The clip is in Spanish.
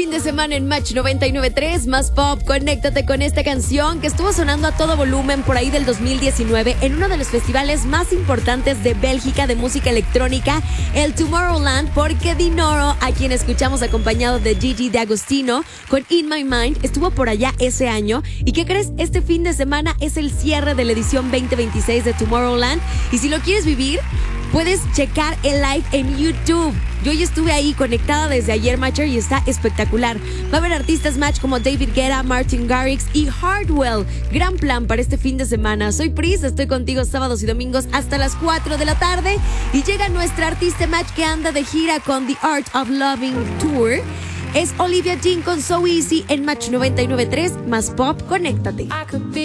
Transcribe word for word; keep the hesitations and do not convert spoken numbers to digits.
Fin de semana en Match noventa y nueve punto tres, más pop. Conéctate con esta canción que estuvo sonando a todo volumen por ahí del dos mil diecinueve en uno de los festivales más importantes de Bélgica de música electrónica, el Tomorrowland, porque Dinoro, a quien escuchamos acompañado de Gigi D'Agostino con In My Mind, estuvo por allá ese año. ¿Y qué crees? Este fin de semana es el cierre de la edición veinte veintiséis de Tomorrowland, y si lo quieres vivir, puedes checar el live en YouTube. Yo ya estuve ahí conectada desde ayer, Matcher, y está espectacular. Va a haber artistas Match como David Guetta, Martin Garrix y Hardwell. Gran plan para este fin de semana. Soy Pris, estoy contigo sábados y domingos hasta las cuatro de la tarde. Y llega nuestra artista Match que anda de gira con The Art of Loving Tour. Es Olivia Dean con So Easy en Match noventa y nueve punto tres, más pop. Conéctate.